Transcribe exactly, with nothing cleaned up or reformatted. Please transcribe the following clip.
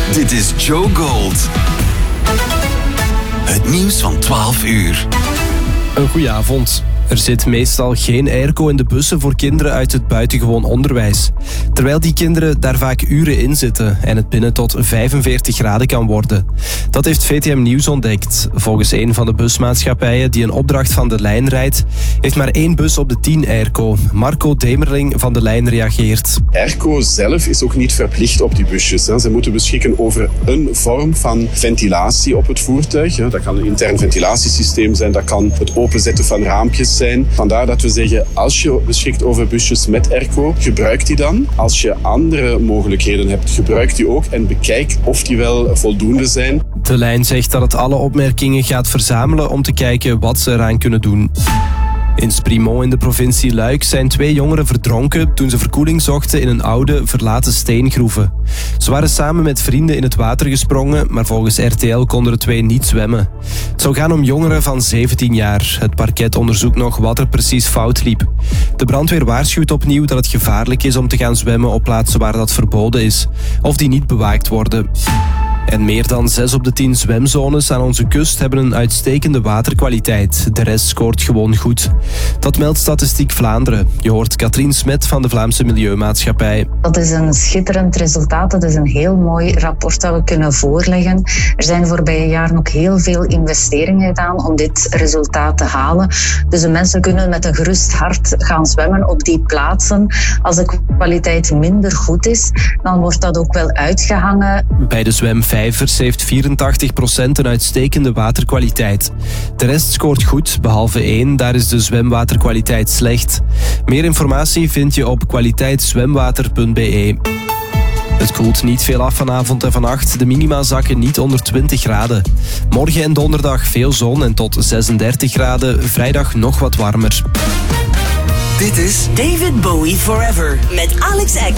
Dit is Joe Gold. Het nieuws van twaalf uur. Een goeie avond. Er zit meestal geen airco in de bussen voor kinderen uit het buitengewoon onderwijs. Terwijl die kinderen daar vaak uren in zitten en het binnen tot vijfenveertig graden kan worden. Dat heeft V T M Nieuws ontdekt. Volgens een van de busmaatschappijen die een opdracht van de lijn rijdt, heeft maar één bus op de tien airco. Marco Demerling van de lijn reageert. Airco zelf is ook niet verplicht op die busjes. Ze moeten beschikken over een vorm van ventilatie op het voertuig. Dat kan een intern ventilatiesysteem zijn, dat kan het openzetten van raampjes zijn. Vandaar dat we zeggen, als je beschikt over busjes met airco, gebruik die dan. Als je andere mogelijkheden hebt, gebruik die ook en bekijk of die wel voldoende zijn. De lijn zegt dat het alle opmerkingen gaat verzamelen om te kijken wat ze eraan kunnen doen. In Sprimont in de provincie Luik zijn twee jongeren verdronken toen ze verkoeling zochten in een oude, verlaten steengroeve. Ze waren samen met vrienden in het water gesprongen, maar volgens R T L konden de twee niet zwemmen. Het zou gaan om jongeren van zeventien jaar. Het parket onderzoekt nog wat er precies fout liep. De brandweer waarschuwt opnieuw dat het gevaarlijk is om te gaan zwemmen op plaatsen waar dat verboden is, of die niet bewaakt worden. En meer dan zes op de tien zwemzones aan onze kust hebben een uitstekende waterkwaliteit. De rest scoort gewoon goed. Dat meldt Statistiek Vlaanderen. Je hoort Katrien Smet van de Vlaamse Milieumaatschappij. Dat is een schitterend resultaat. Dat is een heel mooi rapport dat we kunnen voorleggen. Er zijn de voorbije jaren ook heel veel investeringen gedaan om dit resultaat te halen. Dus de mensen kunnen met een gerust hart gaan zwemmen op die plaatsen. Als de kwaliteit minder goed is, dan wordt dat ook wel uitgehangen. Bij de zwemvijvers heeft vierentachtig procent een uitstekende waterkwaliteit. De rest scoort goed, behalve één, daar is de zwemwaterkwaliteit slecht. Meer informatie vind je op kwaliteitszwemwater punt b e. Het koelt niet veel af vanavond en vannacht. De minima zakken niet onder twintig graden. Morgen en donderdag veel zon en tot zesendertig graden. Vrijdag nog wat warmer. Dit is David Bowie Forever met Alex Agnew.